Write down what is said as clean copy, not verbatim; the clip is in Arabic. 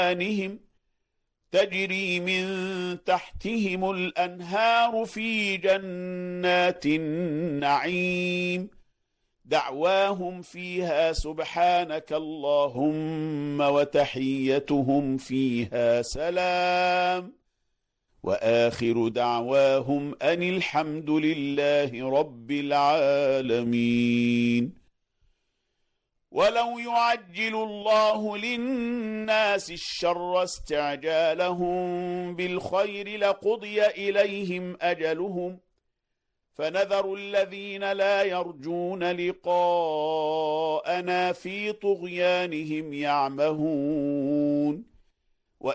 أعنانهم تجري من تحتهم الأنهار في جنات النعيم دعواهم فيها سبحانك اللهم وتحيتهم فيها سلام وآخر دعواهم أن الحمد لله رب العالمين. ولو يعجل الله للناس الشر استعجالهم بالخير لقضي إليهم أجلهم فنذر الذين لا يرجون لقاءنا في طغيانهم يعمهون